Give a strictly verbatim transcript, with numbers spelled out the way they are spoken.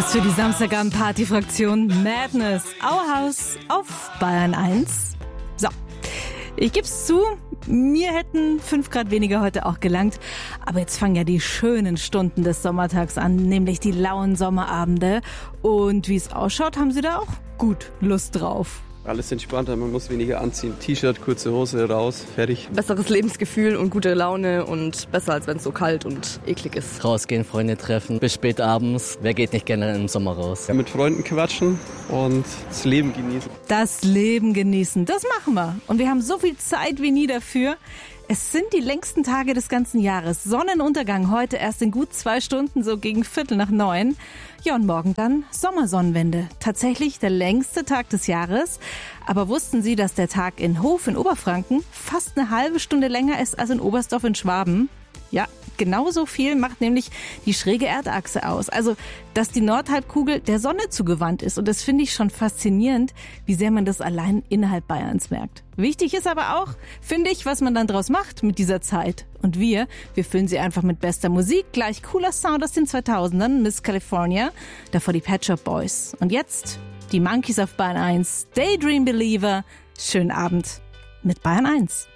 Was für die Samstagabend-Party-Fraktion Madness. Our House auf Bayern eins. So, ich geb's zu, mir hätten fünf Grad weniger heute auch gelangt. Aber jetzt fangen ja die schönen Stunden des Sommertags an, nämlich die lauen Sommerabende. Und wie es ausschaut, haben Sie da auch gut Lust drauf. Alles entspannter, man muss weniger anziehen. T-Shirt, kurze Hose, raus, fertig. Besseres Lebensgefühl und gute Laune und besser, als wenn es so kalt und eklig ist. Rausgehen, Freunde treffen, bis spät abends. Wer geht nicht gerne im Sommer raus? Ja, mit Freunden quatschen und das Leben genießen. Das Leben genießen, das machen wir. Und wir haben so viel Zeit wie nie dafür. Es sind die längsten Tage des ganzen Jahres. Sonnenuntergang heute erst in gut zwei Stunden, so gegen Viertel nach neun. Ja, und morgen dann Sommersonnenwende. Tatsächlich der längste Tag des Jahres. Aber wussten Sie, dass der Tag in Hof in Oberfranken fast eine halbe Stunde länger ist als in Oberstdorf in Schwaben? Ja, genauso viel macht nämlich die schräge Erdachse aus. Also, dass die Nordhalbkugel der Sonne zugewandt ist. Und das finde ich schon faszinierend, wie sehr man das allein innerhalb Bayerns merkt. Wichtig ist aber auch, finde ich, was man dann draus macht mit dieser Zeit. Und wir, wir füllen sie einfach mit bester Musik, gleich cooler Sound aus den zweitausendern, Miss California, davor die Pet Shop Boys. Und jetzt die Monkeys auf Bayern eins, Daydream Believer. Schönen Abend mit Bayern eins.